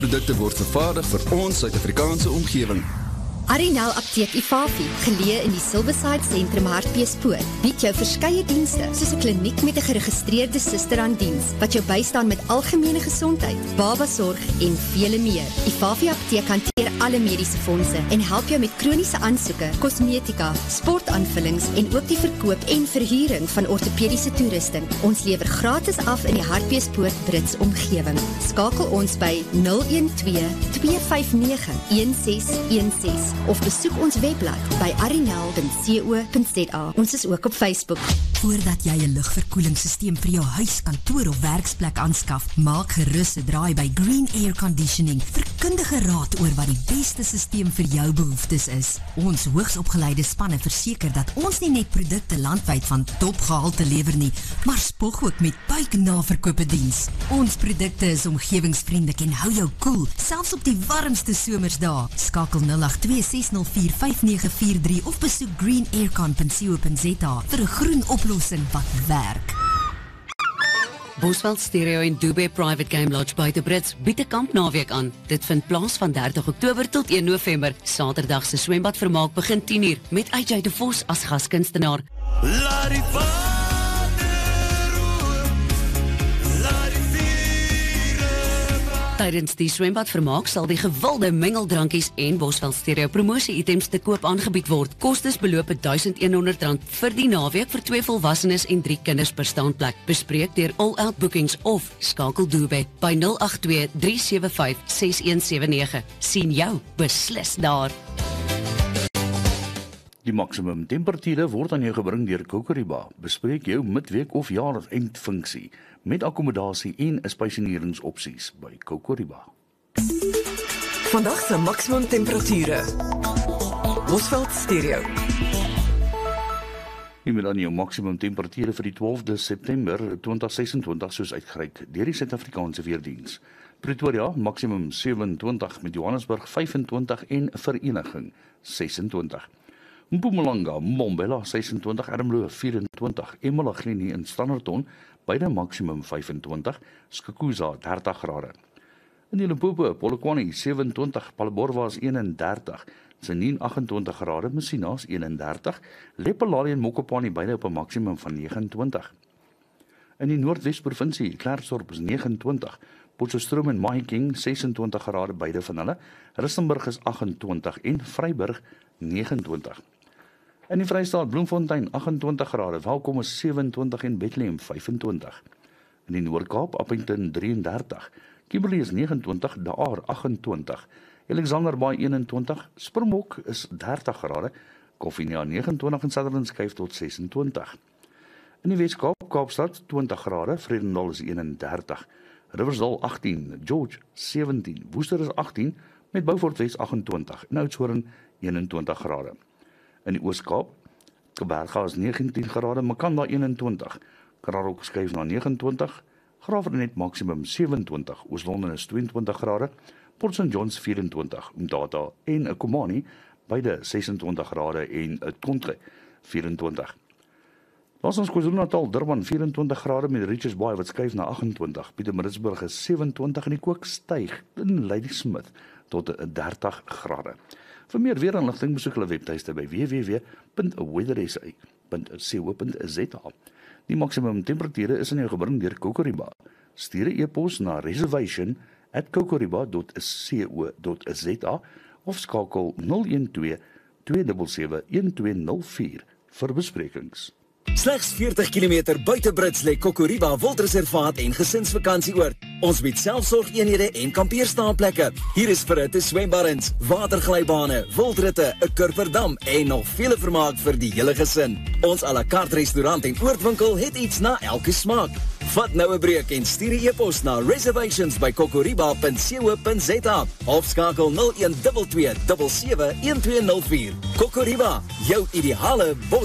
Produkte word vervaardig vir ons Suid-Afrikaanse omgewing. Arinel Apteek Ifafi, geleë in die Silverside Sentrum Hartbeespoort, bied jou verskeie dienste, soos 'n kliniek met 'n geregistreerde suster aan diens, wat jou bystaan met algemene gesondheid, babasorg en vele meer. Ifafi Apteek hanteer alle mediese fondse en help jou met kroniese aansoeke, kosmetika, sportaanvullings en ook die verkoop en verhuuring van ortopediese toerusting. Ons lewer gratis af in die Hartbeespoort Brits omgewing. Skakel ons by 012-259-1616 of besoek ons webblad by arinel.co.za. Ons is ook op Facebook. Voordat jy 'n lugverkoelingssysteem vir jou huis, kantoor of werksplek aanskaf, maak gerus 'n draai by Green Air Conditioning vir kundige raad oor wat die beste systeem vir jou behoeftes is. Ons hoogsopgeleide spanne verseker dat ons nie net produkte landwyd van topgehalte lewer nie, maar spog ook met buiknaverkope diens. Ons produkte is omgewingsvriendelik en hou jou koel, selfs op die warmste somersdae. Skakel 082-604-5943 of besoek greenaircon.co.za vir 'n groen oplossing wat werk. Bosveld Stereo en Dubai Private Game Lodge buite Brits bied 'n kampnaweek aan. Dit vind plaas van 30 Oktober tot 1 November. Saterdag se swembadvermaak begin 10:00 met AJ de Vos as gaskunstenaar. Tydens die swembadvermaak sal die gewilde mengeldrankies en Bosveld Stereo promosie-items te koop aangebied word. Kostes beloop R1,100 vir die naweek vir 2 volwassenes en 3 kinders per staanplek. Bespreek deur All Out Bookings of skakel Dubai by 082-375-6179. Sien jou beslis daar. Die maksimum temperature word aan jou gebring deur Kokoriba. Bespreek jou midweek of jaar-eindfunksie met akkommodasie en spesieringsopsies by Kokoriba. Vandag se maksimum temperature. Bosveld Stereo. Hiermee dan jou maksimum temperature vir die 12de September 2026 soos uitgereik deur die Suid-Afrikaanse Weerdiens. Pretoria maksimum 27 met Johannesburg 25 en Vereniging 26. Mpumalanga, Mbombela 26, Ermelo 24, eMalahleni en Standerton beide maksimum 25, Skukuza 30 grade. In die Limpopo, Polokwane 27, Palleborwa is 31, Tzaneen 28 grade, Messina is 31, Lepelale en Mokopane beide op 'n maksimum van 29. In die Noordwes-provinsie, Klerksdorp is 29, Potchefstroom en Mahikeng 26 grade beide van hulle, Rustenburg is 28 en Vryburg 29. In die Vrystaat, Bloemfontein 28 grade, Welkom is 27 en Bethlehem 25. In die Noord-Kaap, Appington 33, Kimberley is 29, Daar 28, Alexander Bay 21, Springbok is 30 grade, Koffienia 29 en Sutherland skuif tot 26. In die Wes-Kaap, Kaapstad 20 grade, Vredendal is 31, Riversdal 18, George 17, Worcester is 18 met Beaufort Wes 28 en Oudtshoorn 21 grade. In die Oos-Kaap, Kaapberga is 19 grade, Makanda 21, Kararok skuif na 29, Graafrenet maksimum 27, Oos-London is 22 grade, Port St. John's 24, Umtata en Ekomani beide 26 grade en Tonke 24. Laasens KwaZulu-Natal, Durban 24 grade met Richards Bay wat skuif na 28, Pietermaritzburg is 27 en die kook styg in Ladysmith tot 30 grade. Vir meer weerinligting besoek hulle webtuiste by www.weathersa.co.za. Die maksimum temperature is aan jou gebring deur Kokoriba. Stuur 'n e-pos na reservation@kokoriba.co.za of skakel 012-277-1204 vir besprekings. Slegs 40 km buite Brits lê Kokoriba Wildreservaat en gesinsvakantieoord. Ons bied selfsorgeenhede en kampeerstaanplekke. Hier is verhitte swembaddens, waterglybane, wildritte, 'n kurverdam en nog vele vermaak vir die hele gesin. Ons à la carte restaurant en oordwinkel het iets na elke smaak. Vat nou 'n breek en stuur 'n e-pos na reservations@kokoriba.co.za of skakel 0122 77 1204. Kokoriba, jou ideale